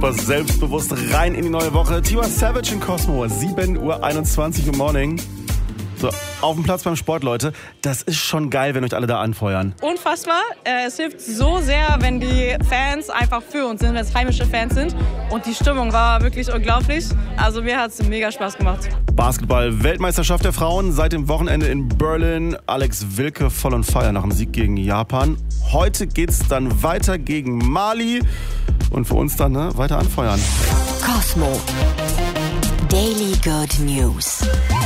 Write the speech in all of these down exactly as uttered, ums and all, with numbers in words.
super selbstbewusst rein in die neue Woche. Tiwa Savage in Cosmo, sieben Uhr einundzwanzig im Morning. So, auf dem Platz beim Sport, Leute. Das ist schon geil, wenn euch alle da anfeuern. Unfassbar. Äh, es hilft so sehr, wenn die Fans einfach für uns sind, wenn es heimische Fans sind. Und die Stimmung war wirklich unglaublich. Also mir hat es mega Spaß gemacht. Basketball-Weltmeisterschaft der Frauen seit dem Wochenende in Berlin. Alex Wilke voll on fire nach dem Sieg gegen Japan. Heute geht's dann weiter gegen Mali. Und für uns dann ne, weiter anfeuern. Cosmo. Daily Good News.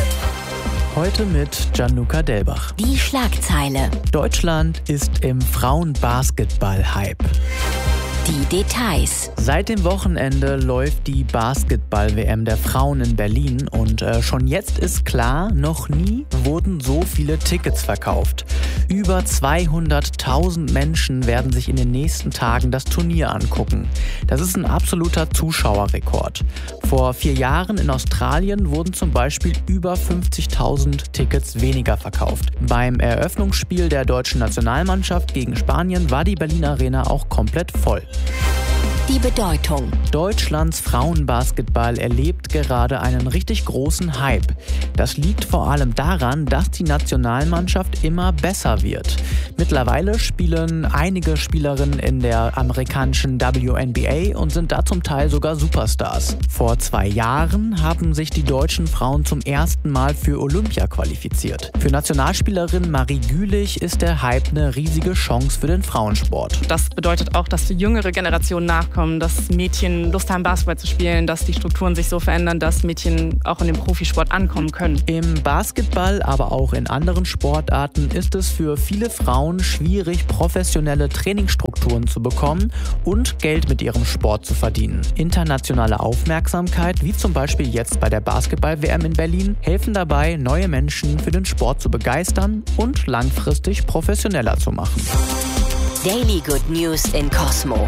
Heute mit Gianluca Delbach. Die Schlagzeile. Deutschland ist im Frauenbasketball-Hype. Die Details. Seit dem Wochenende läuft die Basketball-W M der Frauen in Berlin und äh, schon jetzt ist klar, noch nie wurden so viele Tickets verkauft. Über zweihunderttausend Menschen werden sich in den nächsten Tagen das Turnier angucken. Das ist ein absoluter Zuschauerrekord. Vor vier Jahren in Australien wurden zum Beispiel über fünfzigtausend Tickets weniger verkauft. Beim Eröffnungsspiel der deutschen Nationalmannschaft gegen Spanien war die Berliner Arena auch komplett voll. Die Bedeutung. Deutschlands Frauenbasketball erlebt gerade einen richtig großen Hype. Das liegt vor allem daran, dass die Nationalmannschaft immer besser wird. Mittlerweile spielen einige Spielerinnen in der amerikanischen W N B A und sind da zum Teil sogar Superstars. Vor zwei Jahren haben sich die deutschen Frauen zum ersten Mal für Olympia qualifiziert. Für Nationalspielerin Marie Gülich ist der Hype eine riesige Chance für den Frauensport. Das bedeutet auch, dass die jüngere Generation nachkommt, dass Mädchen Lust haben, Basketball zu spielen, dass die Strukturen sich so verändern, dass Mädchen auch in dem Profisport ankommen können. Im Basketball, aber auch in anderen Sportarten ist es für viele Frauen schwierig, professionelle Trainingsstrukturen zu bekommen und Geld mit ihrem Sport zu verdienen. Internationale Aufmerksamkeit, wie zum Beispiel jetzt bei der Basketball-W M in Berlin, helfen dabei, neue Menschen für den Sport zu begeistern und langfristig professioneller zu machen. Daily Good News in Cosmo.